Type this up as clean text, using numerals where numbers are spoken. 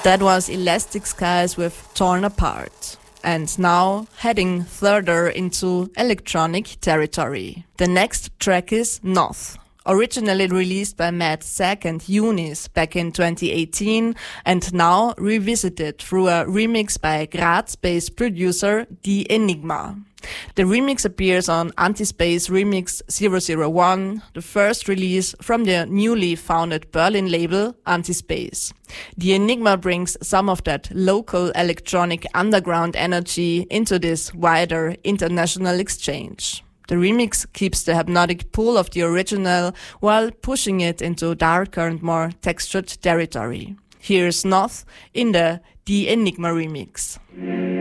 That was Elastic Skies with Torn Apart. And now heading further into electronic territory. The next track is Noth. Originally released by Matt Sack and Eunice back in 2018 and now revisited through a remix by Graz-based producer The Enigma. The remix appears on Antispace Remix 001, the first release from the newly founded Berlin label Antispace. The Enigma brings some of that local electronic underground energy into this wider international exchange. The remix keeps the hypnotic pull of the original while pushing it into darker and more textured territory. Here's Noth in the Enigma remix.